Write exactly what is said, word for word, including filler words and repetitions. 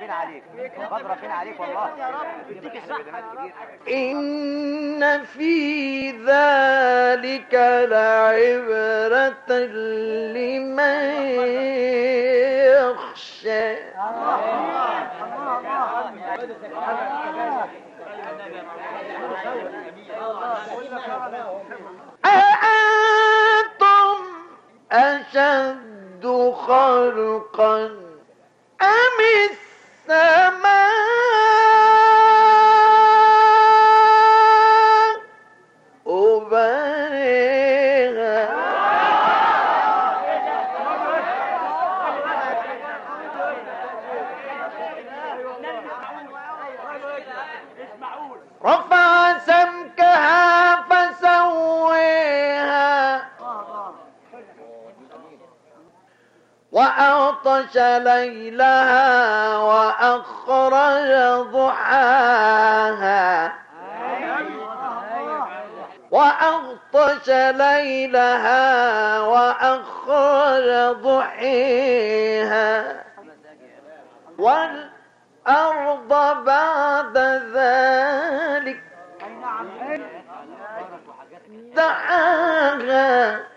ربنا عليك، فضل ربنا عليك والله. يديك الصحة. إن في ذلك لعبرة لمن يخشى. أأنتم أشد خلقا أم السماء بنيها رفع سمكها فسويها وأغطش ليلها وأخرج ضحاها وأغطش ليلها وأخرج ضحيها والأرض بعد ذلك دحاها